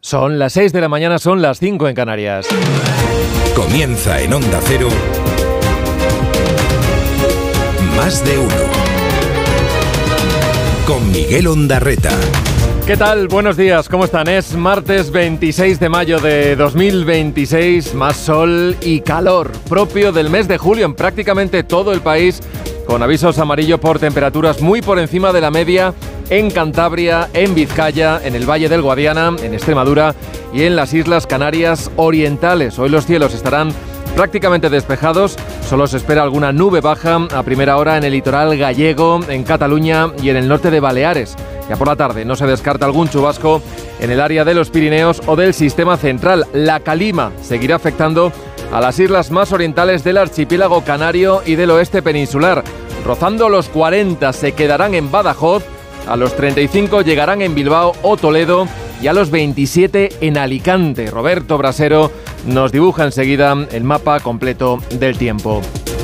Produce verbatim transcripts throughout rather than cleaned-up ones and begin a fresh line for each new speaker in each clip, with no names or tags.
Son las seis de la mañana, son las cinco en Canarias.
Comienza en Onda Cero. Más de uno. Con Miguel Ondarreta.
¿Qué tal? Buenos días, ¿cómo están? Es martes veintiséis de mayo de dos mil veintiséis, más sol y calor, propio del mes de julio en prácticamente todo el país, con avisos amarillo por temperaturas muy por encima de la media en Cantabria, en Vizcaya, en el Valle del Guadiana, en Extremadura y en las Islas Canarias Orientales. Hoy los cielos estarán prácticamente despejados, solo se espera alguna nube baja a primera hora en el litoral gallego, en Cataluña y en el norte de Baleares. Ya por la tarde no se descarta algún chubasco en el área de los Pirineos o del sistema central. La calima seguirá afectando a las islas más orientales del archipiélago canario y del oeste peninsular. Rozando los cuarenta se quedarán en Badajoz, a los treinta y cinco llegarán en Bilbao o Toledo y a los veintisiete en Alicante. Roberto Brasero nos dibuja enseguida el mapa completo del tiempo.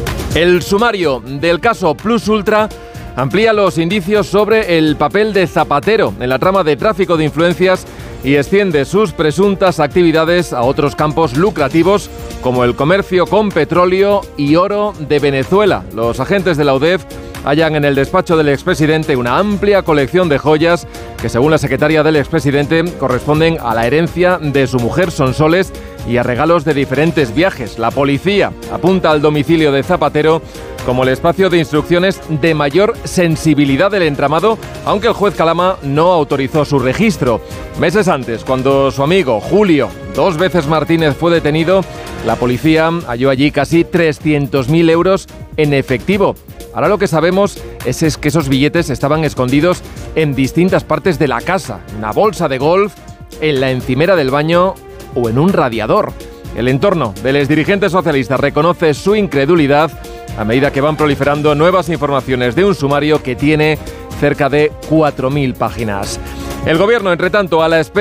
El sumario del caso Plus Ultra amplía los indicios sobre el papel de Zapatero en la trama de tráfico de influencias y extiende sus presuntas actividades a otros campos lucrativos como el comercio con petróleo y oro de Venezuela. Los agentes de la U D E F hallan en el despacho del expresidente una amplia colección de joyas que, según la secretaria del expresidente, corresponden a la herencia de su mujer Sonsoles y a regalos de diferentes viajes. La policía apunta al domicilio de Zapatero como el espacio de instrucciones de mayor sensibilidad del entramado, aunque el juez Calama no autorizó su registro. Meses antes, cuando su amigo Julio, dos veces Martínez, fue detenido, la policía halló allí casi trescientos mil euros en efectivo. Ahora lo que sabemos es, es que esos billetes estaban escondidos en distintas partes de la casa, en una bolsa de golf, en la encimera del baño o en un radiador. El entorno de los dirigentes socialistas reconoce su incredulidad a medida que van proliferando nuevas informaciones de un sumario que tiene cerca de cuatro mil páginas. El gobierno, entre tanto, a la espera